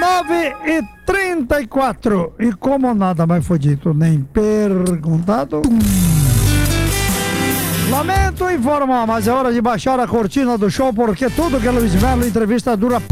9h34. E como nada mais foi dito nem perguntado, lamento informar, mas é hora de baixar a cortina do show, porque tudo que Luiz Melo entrevista dura